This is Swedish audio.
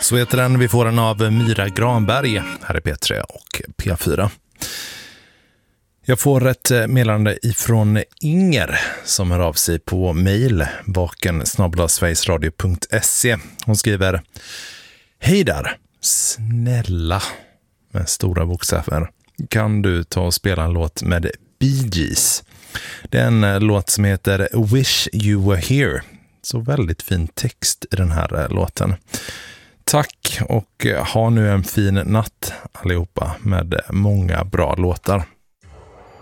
Så heter den. Vi får den av Myra Granberg här i P3 och P4. Jag får ett meddelande ifrån Inger som hör av sig på mejl vaken@sverigesradio.se. Hon skriver: Hej där, snälla, med stora bokstäver, kan du ta och spela en låt med Bee Gees? Det är en låt som heter Wish You Were Here. Så väldigt fin text i den här låten. Tack och ha nu en fin natt allihopa med många bra låtar.